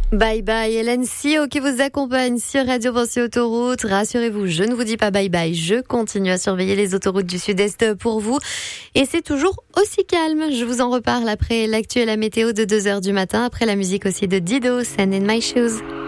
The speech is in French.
Bye bye, Hélène Sio qui vous accompagne sur Radio Pensée Autoroute. Rassurez-vous, je ne vous dis pas bye bye, je continue à surveiller les autoroutes du Sud-Est pour vous. Et c'est toujours aussi calme. Je vous en reparle après l'actu et la météo de 2h du matin, après la musique aussi de Dido, Sand in My Shoes.